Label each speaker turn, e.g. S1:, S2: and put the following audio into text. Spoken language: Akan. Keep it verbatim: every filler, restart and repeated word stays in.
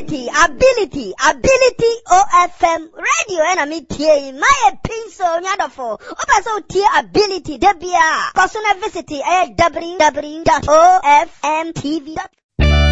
S1: ability, ability, ability O F M radio and a meeting. My pencil, Yadafo. Opa so tier ability, Debia. Personal visit at w w w dot o f m t v dot com.